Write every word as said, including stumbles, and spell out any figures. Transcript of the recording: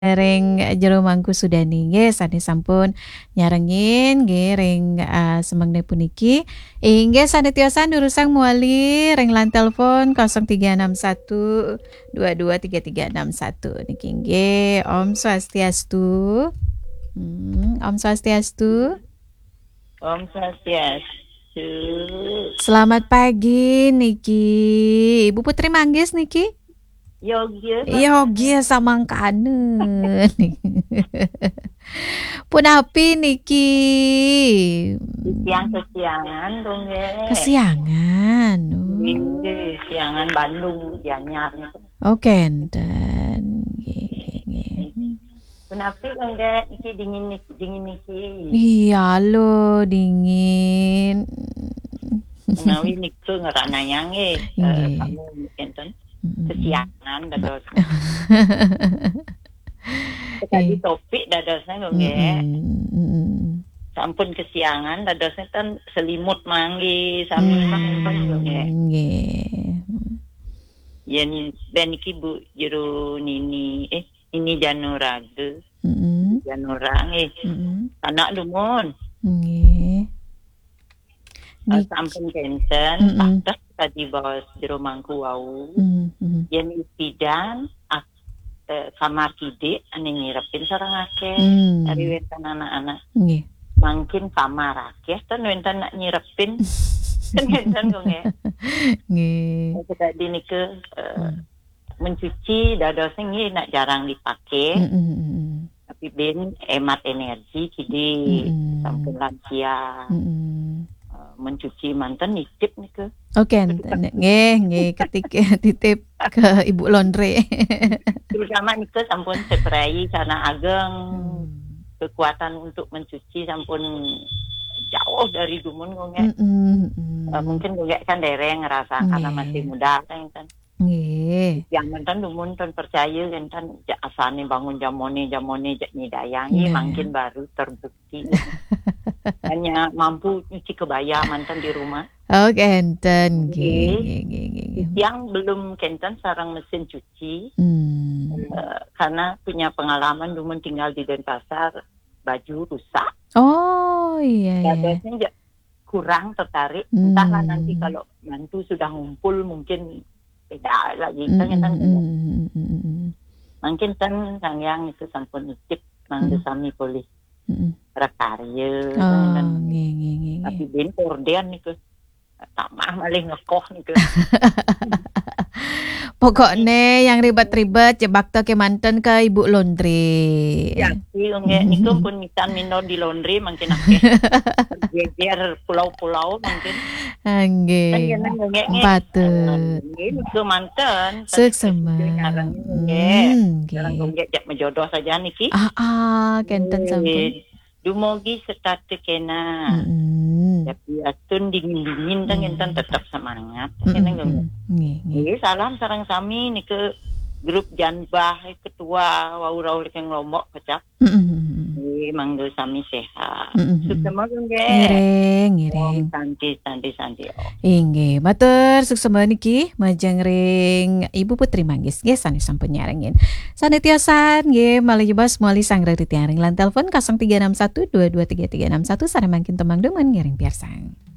Ring jero mangku sudani nggih sane sampun nyarengin nggih ring uh, semangde puniki inggih sanetiosa nurusang muali ring lan telepon nol tiga enam satu dua dua tiga tiga enam satu niki nggih Om Swastiastu. Hmm, Om Swastiastu. Om Swastiastu. Selamat pagi niki Ibu Putri Manggis niki. Yogi Yogi samangkanen. Pun api niki. Siang kesiangan dong ya. Kesiangan. Ini kesiangan Bandung Gianyar. Oke, dan kenapa enggak iki dingin niki dingin niki? Iya lo dingin. Menawi niku ngerak nayange kamu enten kesiangan dados. Tadi topik dadosnya nggih. Sampun kesiangan dadosnya kan selimut manggi sami manggi nggih. Yen ben iki Bu jero nini eh ini Januraga. Heeh. Janura nggih. Anak lumun. Nggih. Sampun kenten patas tadi bos jero mangku wau. Yen ipidan kamar kidik ane ngirepin sareng akeh dari wetan anak-anak. Nggih. Mungkin kamar akeh ten wetan nak nyirepin. Kan enten nggih. Nggih. Tadi nike mencuci dadosnya nggih nak jarang dipakai. Tapi ben hemat energi kidi sampun lansia. Mencuci mantan nitip nih ke. Oke, nggih nggih ketika titip ke Ibu Laundry. Terutama nih ke sampun spray karena ageng kekuatan untuk mencuci sampun jauh dari dumun nggih. Uh, mungkin nggih kan dereng ngerasa karena masih muda kan. Nggih. Yang mantan dumun ton percaya kan asane bangun jamone jamone jak nyidayangi makin baru terbukti. Hanya mampu nyuci kebaya mantan di rumah. Oh, kenten. Yang belum kenten sarang mesin cuci. Hmm. Uh, karena punya pengalaman dulu tinggal di Denpasar, baju rusak. Oh iya. Biasanya kurang tertarik. Hmm. Entahlah nanti kalau mantu sudah ngumpul mungkin beda lagi. Hmm. Kan, hmm. Mungkin kan sang yang itu sampun nitip mangga sami boleh. Mm-hmm. Prakarya oh, kan nge, nge, nge, nge. Tapi ben korden niku tamah malih ngekoh niku. Pokoknya yang ribet-ribet jebak to ke manten ke Ibu Laundry. Ya, sih nggih niku pun mitan minor di laundry mungkin akeh. Geger pulau-pulau mungkin. Nggih. Patut. Nggih niku manten. Seksama. Nggih. Sekarang nggih jak menjodoh saja niki. Ah ah kenten sampun. Dumogi setate kena. Tapi atun dingin-dingin dan enten tetap semangat. Nggih. Salam sareng sami niku grup Janbah ketua Wau-Raul Keng Lombok kecap. Nggih mangga sami sehat. Sukses nggih. Ngiring, ngiring. Santi santi santi. Inggih, matur sukses niki majeng ring Ibu Putri Manggis nggih sanes sampun nyarengin. Sanetiosan nggih malih jebas muali sangreng titiang ring lan telepon nol tiga enam satu dua dua tiga tiga enam satu sareng mangkin temang demen ngiring piarsang.